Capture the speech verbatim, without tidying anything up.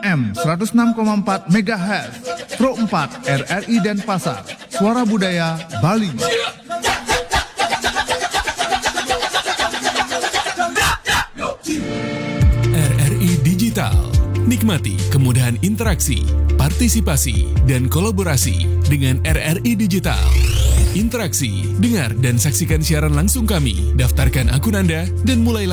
M seratus enam koma empat megahertz, Pro empat R R I Denpasar, Suara Budaya Bali. R R I Digital. Nikmati kemudahan interaksi, partisipasi, dan kolaborasi dengan R R I Digital. Interaksi, dengar dan saksikan siaran langsung kami, daftarkan akun Anda, dan mulai